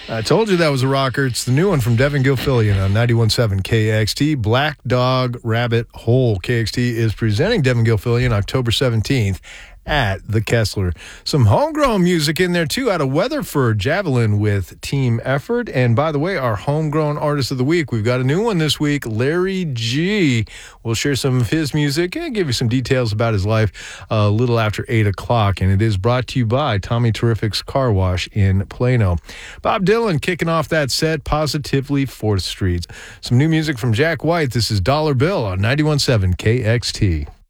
I told you that was a rocker. It's the new one from Devin Gilfillian on 91.7 KXT. Black Dog Rabbit Hole. KXT is presenting Devin Gilfillian October 17th at the Kessler. Some homegrown music in there, too, out of Weatherford. Javelin with Team Effort. And by the way, our homegrown artist of the week, we've got a new one this week, Larry G. We'll share some of his music and give you some details about his life a little after 8 o'clock. And it is brought to you by Tommy Terrific's Car Wash in Plano. Bob Dylan kicking off that set, Positively 4th Street. Some new music from Jack White. This is Dollar Bill on 91.7 KXT.